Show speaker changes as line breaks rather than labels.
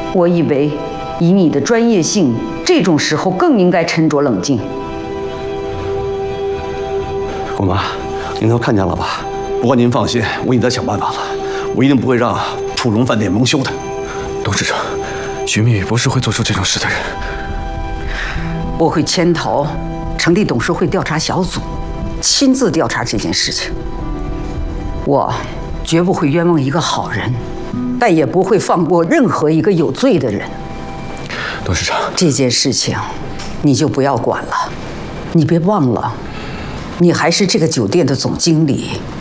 我以为以你的专业性，这种时候更应该沉着冷静。
姑妈，您都看见了吧？不过您放心，我已经在想办法了，我一定不会让普荣饭店蒙羞的。
董事长，徐明宇不是会做出这种事的人。
我会牵头成立董事会调查小组，亲自调查这件事情。我绝不会冤枉一个好人，但也不会放过任何一个有罪的人。
董事长，
这件事情你就不要管了，你别忘了，你还是这个酒店的总经理。